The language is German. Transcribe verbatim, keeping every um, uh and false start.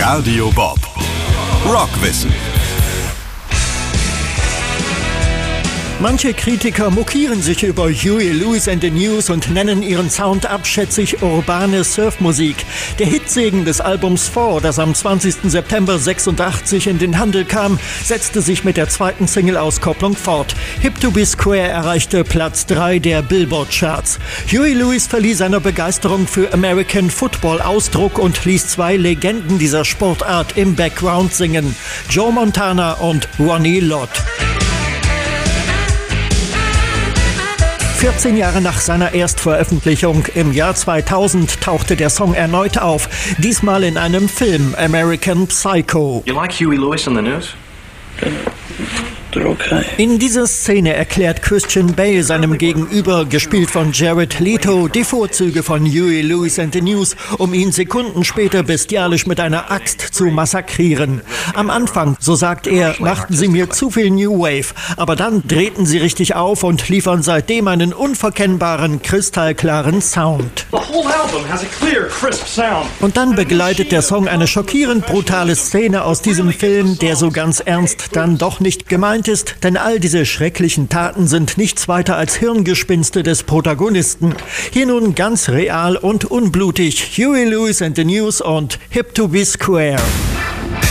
Radio Bob. Rockwissen. Manche Kritiker mokieren sich über Huey Lewis and the News und nennen ihren Sound abschätzig urbane Surfmusik. Der Hitsegen des Albums Four, das am zwanzigsten September sechsundachtzig in den Handel kam, setzte sich mit der zweiten Single-Auskopplung fort. Hip to be Square erreichte Platz drei der Billboard-Charts. Huey Lewis verlieh seiner Begeisterung für American Football Ausdruck und ließ zwei Legenden dieser Sportart im Background singen: Joe Montana und Ronnie Lott. vierzehn Jahre nach seiner Erstveröffentlichung im Jahr zweitausend tauchte der Song erneut auf, diesmal in einem Film, American Psycho. You like Huey Lewis in the news? Okay. In dieser Szene erklärt Christian Bale seinem Gegenüber, gespielt von Jared Leto, die Vorzüge von Huey Lewis and the News, um ihn Sekunden später bestialisch mit einer Axt zu massakrieren. Am Anfang, so sagt er, machten sie mir zu viel New Wave, aber dann drehten sie richtig auf und liefern seitdem einen unverkennbaren, kristallklaren Sound. The whole album has a clear, crisp sound. Und dann begleitet der Song eine schockierend brutale Szene aus diesem Film, der so ganz ernst dann doch nicht gemeint ist, denn all diese schrecklichen Taten sind nichts weiter als Hirngespinste des Protagonisten. Hier nun ganz real und unblutig Huey Lewis and the News und Hip to be Square.